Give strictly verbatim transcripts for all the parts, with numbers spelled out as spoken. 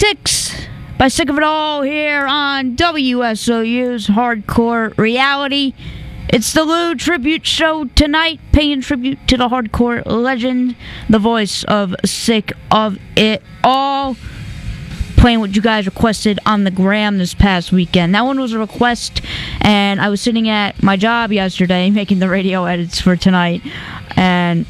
Politics by Sick of It All here on W S O U's Hardcore Reality. It's the Lou Tribute Show tonight, paying tribute to the hardcore legend, the voice of Sick of It All. Playing what you guys requested on the gram this past weekend. That one was a request, and I was sitting at my job yesterday making the radio edits for tonight, and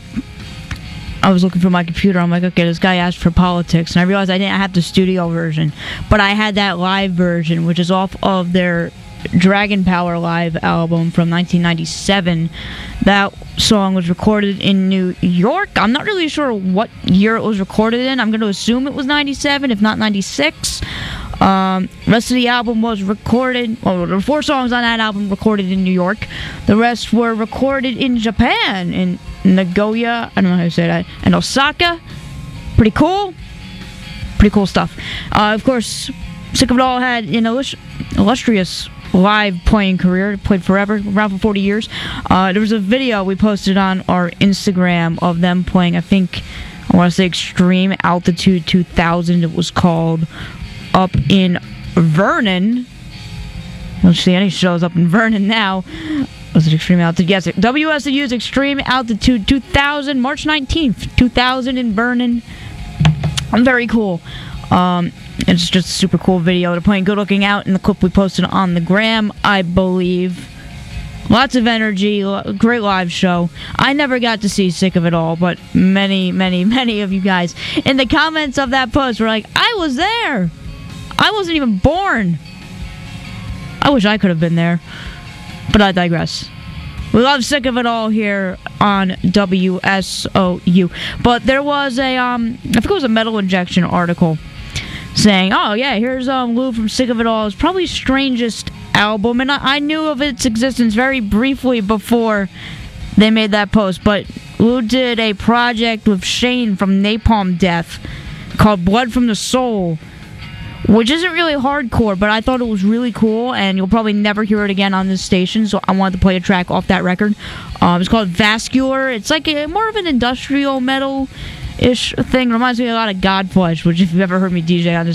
I was looking for my computer. I'm like, okay, this guy asked for Politics, and I realized I didn't have the studio version, but I had that live version, which is off of their Dragon Power Live album from nineteen ninety-seven. That song was recorded in New York. I'm not really sure what year it was recorded in. I'm going to assume it was ninety-seven, if not ninety-six. Um, rest of the album was recorded, well, there were four songs on that album recorded in New York. The rest were recorded in Japan, in Nagoya, I don't know how to say that, and Osaka. Pretty cool. Pretty cool stuff. Uh, of course, Sick of It All had an illus- illustrious live playing career. Played forever, around for forty years. Uh, there was a video we posted on our Instagram of them playing, I think, I want to say Extreme Altitude two thousand, it was called, up in Vernon. I don't see any shows up in Vernon now. Was it Extreme Altitude? Yes, W S O U's Extreme Altitude two thousand, March nineteenth, two thousand in Vernon. Very cool. Um, it's just a super cool video. They're playing Good Looking Out in the clip we posted on the gram, I believe. Lots of energy, great live show. I never got to see Sick of It All, but many, many, many of you guys in the comments of that post were like, I was there. I wasn't even born. I wish I could have been there, but I digress. We love Sick of It All here on W S O U. But there was a, um, I think it was a Metal Injection article saying, oh yeah, here's um, Lou from Sick of It All. It's probably strangest album, and I, I knew of its existence very briefly before they made that post, but Lou did a project with Shane from Napalm Death called Blood from the Soul, which isn't really hardcore, but I thought it was really cool, and you'll probably never hear it again on this station, so I wanted to play a track off that record. Um, it's called Vascular. It's like a, more of an industrial metal-ish thing. Reminds me a lot of Godflesh, which if you've ever heard me D J on this